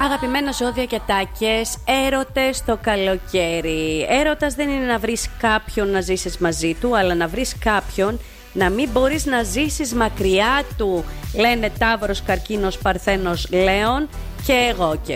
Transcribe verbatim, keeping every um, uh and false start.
Αγαπημένα ζώδια και τάκες, έρωτες το καλοκαίρι. Έρωτας δεν είναι να βρεις κάποιον να ζήσεις μαζί του, αλλά να βρεις κάποιον να μην μπορείς να ζήσεις μακριά του. Λένε Ταύρος, Καρκίνος, Παρθένος, Λέων και εγώ και